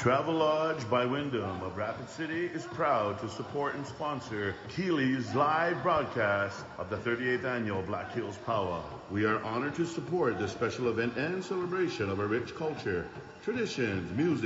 Travelodge by Wyndham of Rapid City is proud to support and sponsor Keely's live broadcast of the 38th annual Black Hills Powwow. We are honored to support this special event and celebration of our rich culture, traditions, music,